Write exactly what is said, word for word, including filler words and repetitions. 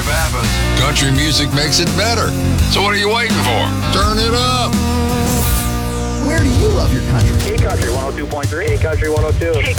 life happens, country music makes it better. So what are you waiting for? Turn it up. Where do you love your country? Hey Country one oh two point three. Hey Country one oh two. Hey